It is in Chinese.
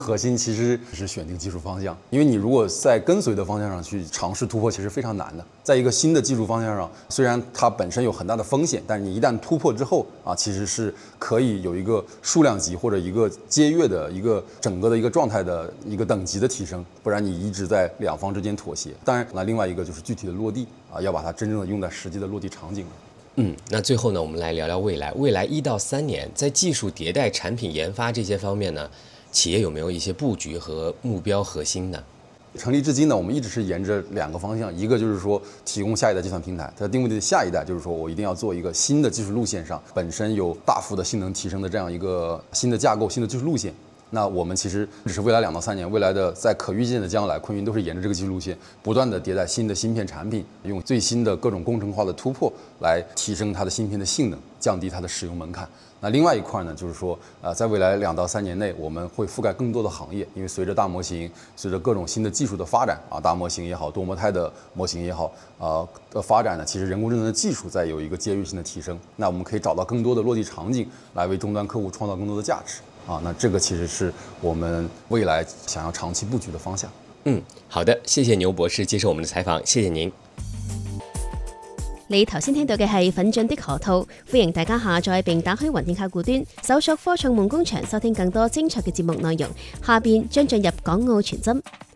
核心其实是选定技术方向，因为你如果在跟随的方向上去尝试突破，其实非常难的。在一个新的技术方向上，虽然它本身有很大的风险，但是你一旦突破之后啊，其实是可以有一个数量级或者一个阶跃的一个整个的一个状态的一个等级的提升，不然你一直在两方之间妥协。当然，那另外一个就是具体的落地啊，要把它真正的用在实际的落地场景。 那最后呢，我们来聊聊未来1到3年，在技术迭代、产品研发这些方面呢，企业有没有一些布局和目标核心呢？ 成立至今呢，我们一直是沿着2个方向，一个就是说提供下一代计算平台，它定位的下一代就是说我一定要做一个新的技术路线上本身有大幅的性能提升的这样一个新的架构、新的技术路线。那我们其实只是未来2到3年，未来的在可预见的将来，昆云都是沿着这个技术路线，不断的迭代新的芯片产品，用最新的各种工程化的突破来提升它的芯片的性能，降低它的使用门槛。那另外一块呢，就是说，在未来2到3年内，我们会覆盖更多的行业，因为随着大模型，随着各种新的技术的发展啊，大模型也好，多模态的模型也好，的发展呢，其实人工智能的技术在有一个阶跃性的提升。那我们可以找到更多的落地场景，来为终端客户创造更多的价值啊。那这个其实是我们未来想要長期布局的方向。 好的，謝謝牛博士接受我們的採訪，謝謝您。 你頭先聽到嘅係奮進的河套，歡迎大家下載並打開雲端客戶端，搜索科創夢工場，收聽更多精彩嘅節目內容。下邊將進入港澳傳真。